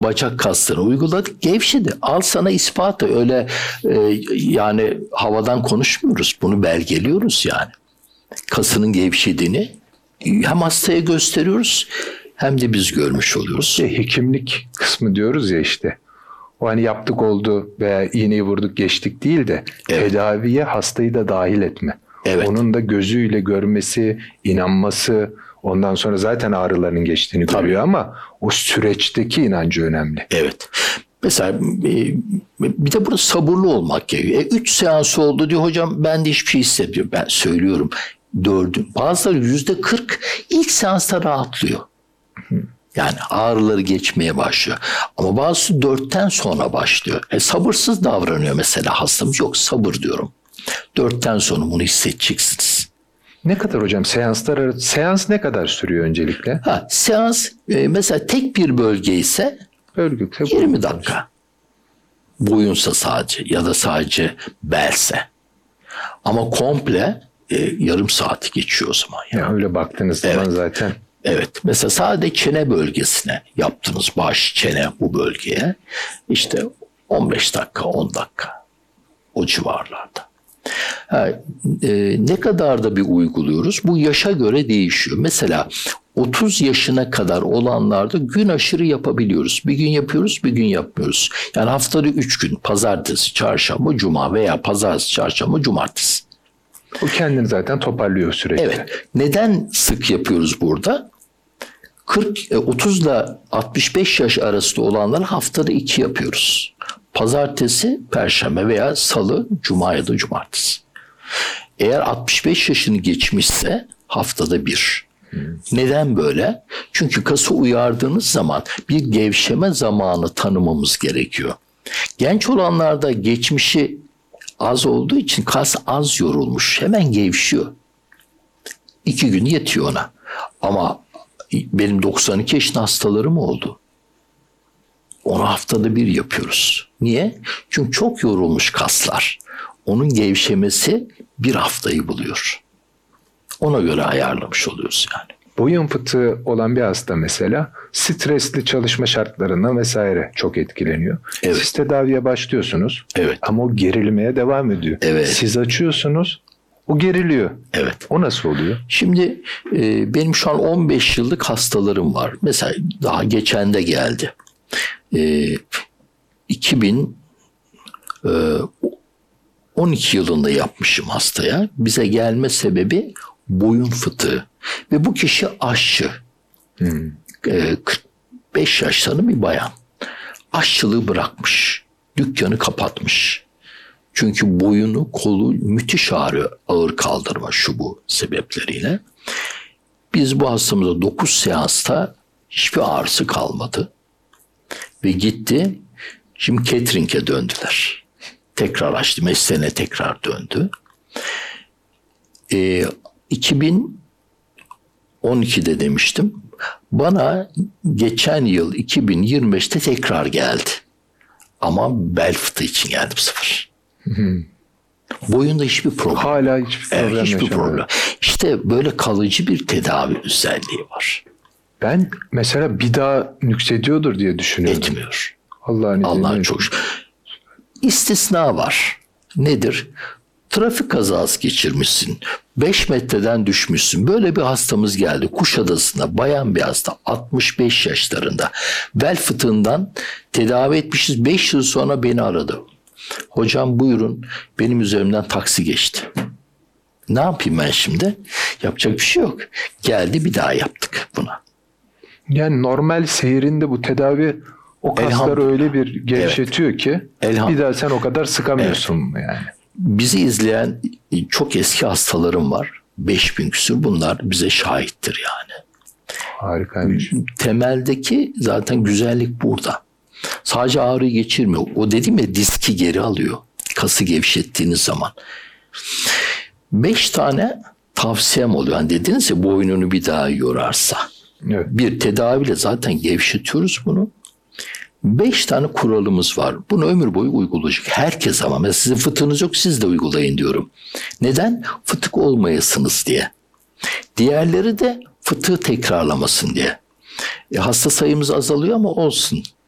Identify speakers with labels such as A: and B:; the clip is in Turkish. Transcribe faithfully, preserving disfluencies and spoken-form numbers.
A: Bacak kaslarını uyguladık, gevşedi. Al sana ispatı. Öyle e, yani havadan konuşmuyoruz. Bunu belgeliyoruz yani. Kasının gevşediğini hem hastaya gösteriyoruz hem de biz görmüş oluyoruz.
B: İşte hekimlik kısmı diyoruz ya işte. O hani yaptık oldu veya iğneyi vurduk geçtik değil de evet. Tedaviye hastayı da dahil etme. Evet. Onun da gözüyle görmesi, inanması, ondan sonra zaten ağrılarının geçtiğini Tabii. görüyor ama o süreçteki inancı önemli.
A: Evet. Mesela bir de burada sabırlı olmak gerekiyor. E, üç seans oldu diyor hocam, ben de hiçbir şey hissediyorum. Ben söylüyorum dördüm. Bazıları yüzde kırk ilk seansta rahatlıyor. Yani ağrıları geçmeye başlıyor. Ama bazısı dörtten sonra başlıyor. E, sabırsız davranıyor mesela hastamız. Yok, sabır diyorum. Dörtten sonra bunu hissedeceksiniz.
B: Ne kadar hocam seanslar arası? Seans ne kadar sürüyor öncelikle?
A: Ha, seans e, mesela tek bir bölge ise
B: Örgütle
A: yirmi dakika. Boyunsa sadece ya da sadece belse. Ama komple e, yarım saati geçiyor o zaman. Yani.
B: Ya öyle baktığınız
A: evet.
B: zaman zaten.
A: Evet. Mesela sadece çene bölgesine yaptınız, baş, çene bu bölgeye. İşte on beş dakika, on dakika. O civarlarda. Ha, e, ne kadar da bir uyguluyoruz? Bu yaşa göre değişiyor. Mesela otuz yaşına kadar olanlarda gün aşırı yapabiliyoruz. Bir gün yapıyoruz, bir gün yapmıyoruz. Yani haftada üç gün, pazartesi, çarşamba, cuma veya pazartesi, çarşamba, cumartesi.
B: O kendini zaten toparlıyor sürekli.
A: Evet. Neden sık yapıyoruz burada? kırk, otuz ile altmış beş yaş arasında olanları haftada iki yapıyoruz. Pazartesi, perşembe veya salı, cuma ya da cumartesi. Eğer altmış beş yaşını geçmişse haftada bir. Hmm. Neden böyle? Çünkü kası uyardığınız zaman bir gevşeme zamanı tanımamız gerekiyor. Genç olanlarda geçmişi az olduğu için kas az yorulmuş. Hemen gevşiyor. İki gün yetiyor ona. Ama benim doksan iki yaşında hastalarım oldu. Onu haftada bir yapıyoruz. Niye? Çünkü çok yorulmuş kaslar. Onun gevşemesi bir haftayı buluyor. Ona göre ayarlamış oluyoruz yani.
B: Boyun fıtığı olan bir hasta mesela stresli çalışma şartlarından vesaire çok etkileniyor. Evet. Siz tedaviye başlıyorsunuz. Evet. Ama o gerilmeye devam ediyor. Evet. Siz açıyorsunuz, o geriliyor. Evet. O nasıl oluyor?
A: Şimdi e, benim şu an on beş yıllık hastalarım var. Mesela daha geçen de geldi. E, iki bin on iki yılında yapmışım hastaya. Bize gelme sebebi boyun fıtığı. Ve bu kişi aşçı. Hmm. E, kırk beş yaşlarında bir bayan. Aşçılığı bırakmış. Dükkanı kapatmış. Çünkü boyunu, kolu müthiş ağrıyor. Ağır kaldırma şu bu sebepleriyle. Biz bu hastamıza dokuz seansta hiçbir ağrısı kalmadı. Ve gitti. Şimdi catering'e döndüler. Tekrar açtı. Mesleğine tekrar döndü. Ee, iki bin on ikide demiştim. Bana geçen yıl iki bin yirmi beşte tekrar geldi. Ama bel fıtığı için geldi bu sefer. Hmm. Boyunda hiçbir problem.
B: Hala hiçbir problem
A: evet, hiçbir
B: yaşamadı.
A: problem. İşte böyle kalıcı bir tedavi özelliği var.
B: Ben mesela bir daha nüksediyordur diye düşünüyorum.
A: Etmiyor.
B: Allah'ın
A: Allah'ın çok şükür. İstisna var. Nedir? Trafik kazası geçirmişsin. beş metreden düşmüşsün. Böyle bir hastamız geldi. Kuşadası'nda bayan bir hasta. altmış beş yaşlarında. Bel fıtığından tedavi etmişiz. beş yıl sonra beni aradı. Hocam buyurun, benim üzerimden taksi geçti. Ne yapayım ben şimdi? Yapacak bir şey yok. Geldi, bir daha yaptık buna.
B: Yani normal seyrinde bu tedavi o kasları öyle bir gevşetiyor evet. ki bir daha sen o kadar sıkamıyorsun evet. yani.
A: Bizi izleyen çok eski hastalarım var. beş bin küsur, bunlar bize şahittir yani.
B: Harikaymış.
A: Temeldeki zaten güzellik burada. Sadece ağrıyı geçirmiyor. O dediğim ya, diski geri alıyor. Kası gevşettiğiniz zaman. Beş tane tavsiyem oluyor. Yani dediniz ya, boynunu bir daha yorarsa. Evet. Bir tedaviyle zaten gevşetiyoruz bunu. Beş tane kuralımız var. Bunu ömür boyu uygulayacak. Herkes ama. Mesela sizin fıtığınız yok, siz de uygulayın diyorum. Neden? Fıtık olmayasınız diye. Diğerleri de fıtığı tekrarlamasın diye. E, hasta sayımız azalıyor ama olsun.